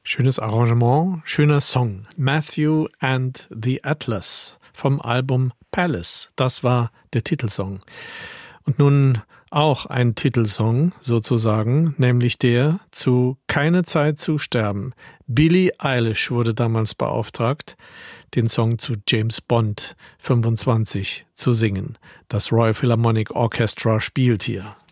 Schönes Arrangement, schöner Song. Matthew and the Atlas vom Album Palace. Das war der Titelsong. Und nun auch ein Titelsong sozusagen, nämlich der zu Keine Zeit zu sterben. Billie Eilish wurde damals beauftragt, den Song zu James Bond 25 zu singen. Das Royal Philharmonic Orchestra spielt hier.